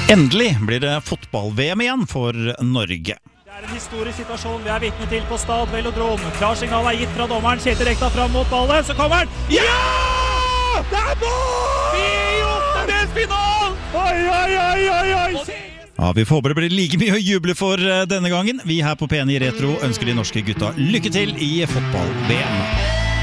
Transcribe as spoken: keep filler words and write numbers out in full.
Endelig blir det fotball-V M igjen for Norge. Det er en historisk situasjon vi er vitne til på Stad Velodrome. Klar signal er gitt fra dommeren. Kjetil Rekdal fram mot ballen. Så kommer den. Ja! Det er mål! I åttendelsfinalen! Oi, oi, oi, oi, oi! Ja, vi får håpe det blir like mye å juble for denne gangen. Vi her på P N I Retro ønsker de norske gutta lykke til i fotball-V M.